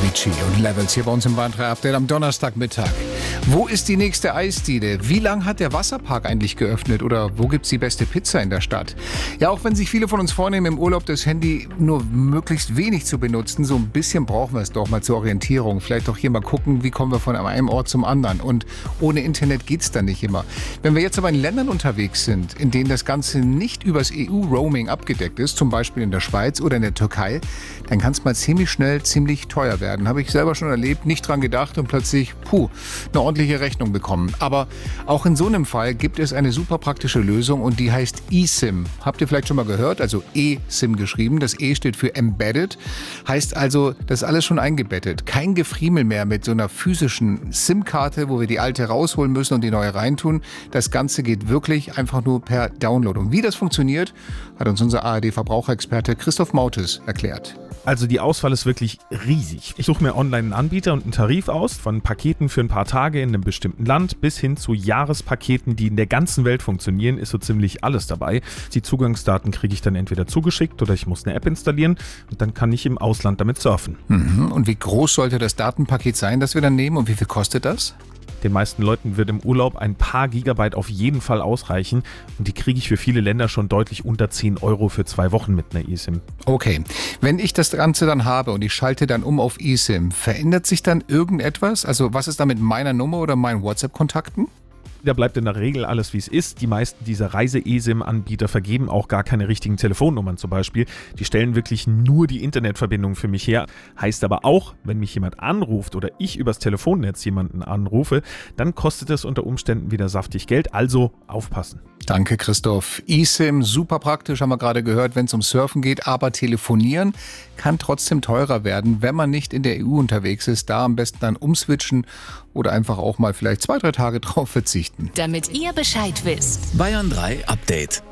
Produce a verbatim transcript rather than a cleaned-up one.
Avicii und Levels hier bei uns im Bayern drei Update am Donnerstagmittag. Wo ist die nächste Eisdiele? Wie lang hat der Wasserpark eigentlich geöffnet? Oder wo gibt's die beste Pizza in der Stadt? Ja, auch wenn sich viele von uns vornehmen, im Urlaub das Handy nur möglichst wenig zu benutzen, so ein bisschen brauchen wir es doch mal zur Orientierung. Vielleicht auch hier mal gucken, wie kommen wir von einem Ort zum anderen. Und ohne Internet geht's dann nicht immer. Wenn wir jetzt aber in Ländern unterwegs sind, in denen das Ganze nicht übers E U-Roaming abgedeckt ist, zum Beispiel in der Schweiz oder in der Türkei, dann kann es mal ziemlich schnell ziemlich teuer werden. Habe ich selber schon erlebt, nicht dran gedacht und plötzlich, puh, eine ordentliche Rechnung bekommen. Aber auch in so einem Fall gibt es eine super praktische Lösung und die heißt eSIM. Habt ihr vielleicht schon mal gehört? Also eSIM geschrieben. Das E steht für Embedded. Heißt also, das ist alles schon eingebettet. Kein Gefriemel mehr mit so einer physischen SIM-Karte, wo wir die alte rausholen müssen und die neue reintun. Das Ganze geht wirklich einfach nur per Download. Und wie das funktioniert, hat uns unser A R D-Verbraucherexperte Christoph Mautes erklärt. Also die Auswahl ist wirklich riesig. Ich suche mir online einen Anbieter und einen Tarif aus, von Paketen für ein paar Tage in einem bestimmten Land bis hin zu Jahrespaketen, die in der ganzen Welt funktionieren, ist so ziemlich alles dabei. Die Zugangsdaten kriege ich dann entweder zugeschickt oder ich muss eine App installieren und dann kann ich im Ausland damit surfen. Mhm. Und wie groß sollte das Datenpaket sein, das wir dann nehmen und wie viel kostet das? Den meisten Leuten wird im Urlaub ein paar Gigabyte auf jeden Fall ausreichen und die kriege ich für viele Länder schon deutlich unter zehn Euro für zwei Wochen mit einer eSIM. Okay, wenn ich das Ganze dann habe und ich schalte dann um auf eSIM, verändert sich dann irgendetwas? Also was ist da mit meiner Nummer oder meinen WhatsApp-Kontakten? Da bleibt in der Regel alles, wie es ist. Die meisten dieser Reise-eSIM-Anbieter vergeben auch gar keine richtigen Telefonnummern zum Beispiel. Die stellen wirklich nur die Internetverbindung für mich her. Heißt aber auch, wenn mich jemand anruft oder ich übers Telefonnetz jemanden anrufe, dann kostet es unter Umständen wieder saftig Geld. Also aufpassen. Danke, Christoph. eSIM, super praktisch, haben wir gerade gehört, wenn es um Surfen geht. Aber telefonieren kann trotzdem teurer werden, wenn man nicht in der E U unterwegs ist. Da am besten dann umswitchen oder einfach auch mal vielleicht zwei, drei Tage drauf verzichten. Damit ihr Bescheid wisst. Bayern drei Update.